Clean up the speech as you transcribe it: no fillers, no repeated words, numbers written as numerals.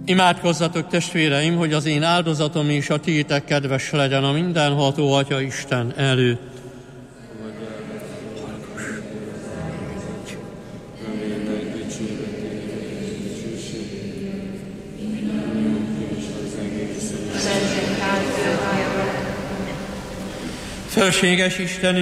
Imádkozzatok, testvéreim, hogy az én áldozatom és a tiétek kedves legyen a mindenható Atya Isten előtt. Felséges Istenünk,